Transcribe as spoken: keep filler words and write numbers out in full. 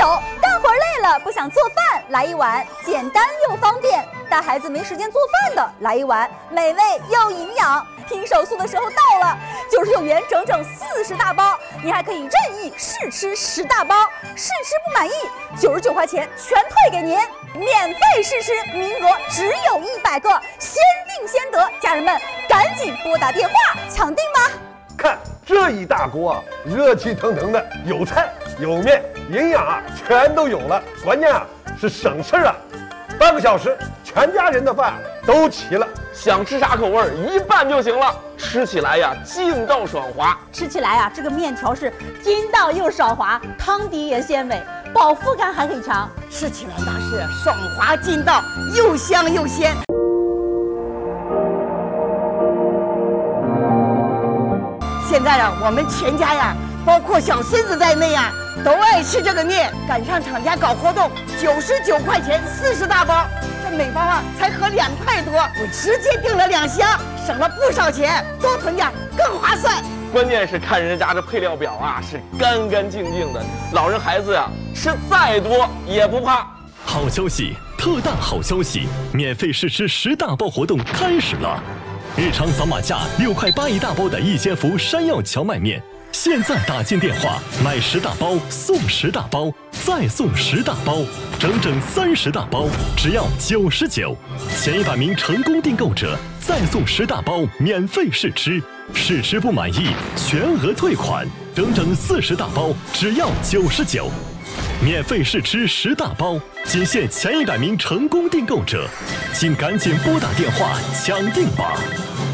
手，干活累了不想做饭，来一碗简单又方便；带孩子没时间做饭的，来一碗美味又营养。拼手速的时候到了，九十九元整整四十大包，你还可以任意试吃十大包，试吃不满意，九十九块钱全退给您，免费试吃，名额只有一百个，先定先得，家人们赶紧拨打电话抢订吧！ 看这一大锅啊，热气腾腾的，有菜有面，营养啊全都有了，关键啊是省事啊，半个小时全家人的饭都齐了。 想吃啥口味儿，一拌就行了，吃起来呀劲道爽滑。 吃起来啊，这个面条是筋道又爽滑，汤底也鲜美，饱腹感还很强。 吃起来那是爽滑筋道，又香又鲜。现在啊，我们全家呀，包括小孙子在内啊，都爱吃这个面。赶上厂家搞活动，九十九块钱四十大包，这每包啊才合两块多，我直接订了两箱，省了不少钱，多囤点更划算。 关键是看人家这配料表啊，是干干净净的，老人孩子呀、啊、吃再多也不怕。 好消息，特大好消息！免费试吃十大包活动开始了。日常扫码价六块八一大包的一千伏山药荞麦面，现在打进电话买十大包送十大包，再送十大包，整整三十大包，只要九十九。前一百名成功订购者再送十大包免费试吃，试吃不满意全额退款，整整四十大包，只要九十九。免费试吃十大包，仅限前一百名成功订购者，请赶紧拨打电话抢订吧。